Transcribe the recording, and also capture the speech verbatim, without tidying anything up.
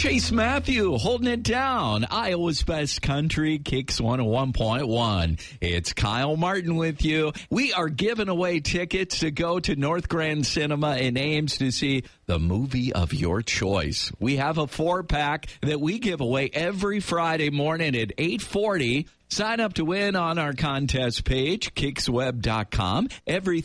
Chase Matthew holding it down. Iowa's best country, Kicks one oh one point one. It's Kyle Martin with you. We are giving away tickets to go to North Grand Cinema in Ames to see the movie of your choice. We have a four-pack that we give away every Friday morning at eight forty. Sign up to win on our contest page, kicks web dot com. Every